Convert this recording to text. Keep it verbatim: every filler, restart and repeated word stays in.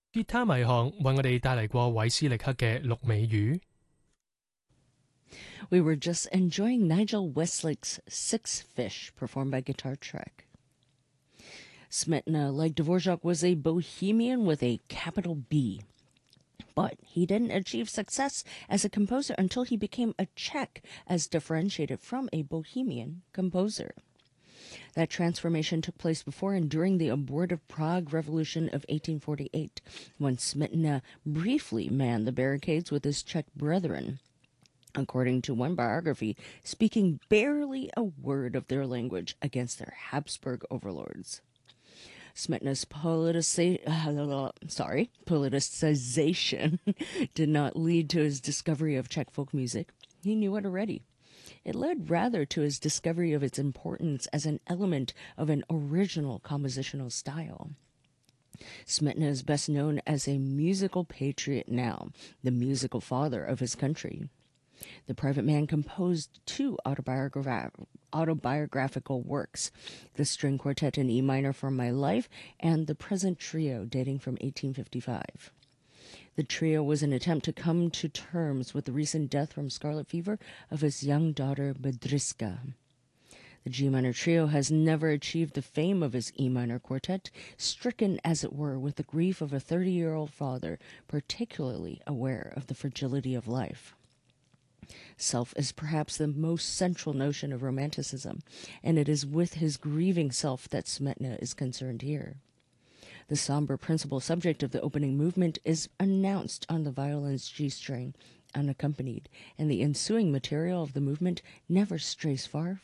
吉他迷航為我哋帶嚟過韋斯力克嘅《綠尾魚》。 We were just enjoying Nigel Westlake's Six Fish, performed by Guitar Trek. Smetana, like Dvorak, was a bohemian with a capital B. But he didn't achieve success as a composer until he became a Czech, as differentiated from a bohemian composer. That transformation took place before and during the abortive Prague Revolution of eighteen forty-eight, when Smetana briefly manned the barricades with his Czech brethren. According to one biography, speaking barely a word of their language against their Habsburg overlords. Smetana's politici- uh, sorry, politicization did not lead to his discovery of Czech folk music. He knew it already. It led rather to his discovery of its importance as an element of an original compositional style. Smetana is best known as a musical patriot now, the musical father of his country. The private man composed two autobiograph- autobiographical works, the string quartet in E minor for My Life and the Present Trio dating from eighteen fifty-five. The trio was an attempt to come to terms with the recent death from scarlet fever of his young daughter Bedřiška. The G minor trio has never achieved the fame of his E minor quartet, stricken as it were with the grief of a thirty-year-old father, particularly aware of the fragility of life. Self is perhaps the most central notion of Romanticism, and it is with his grieving self that Smetana is concerned here. The somber principal subject of the opening movement is announced on the violin's G string, unaccompanied, and the ensuing material of the movement never strays far